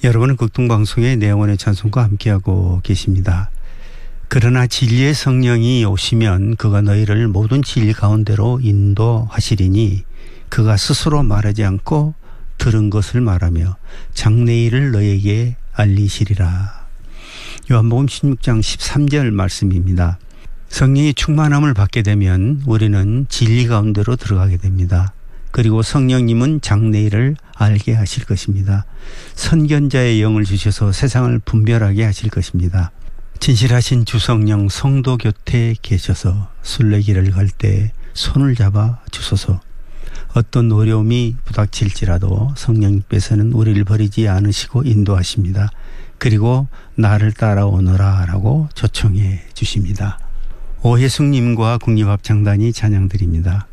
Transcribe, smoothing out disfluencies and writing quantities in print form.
여러분은 극동방송의 내영원의 찬송과 함께하고 계십니다. 그러나 진리의 성령이 오시면 그가 너희를 모든 진리 가운데로 인도하시리니 그가 스스로 말하지 않고 들은 것을 말하며 장래일을 너희에게 알리시리라. 요한복음 16장 13절 말씀입니다. 성령이 충만함을 받게 되면 우리는 진리 가운데로 들어가게 됩니다. 그리고 성령님은 장래일을 알게 하실 것입니다. 선견자의 영을 주셔서 세상을 분별하게 하실 것입니다. 진실하신 주성령 성도 곁에 계셔서 순례길을 갈 때 손을 잡아 주소서. 어떤 어려움이 부닥칠지라도 성령님께서는 우리를 버리지 않으시고 인도하십니다. 그리고 나를 따라오너라 라고 초청해 주십니다. 오혜숙님과 국립합창단이 찬양드립니다.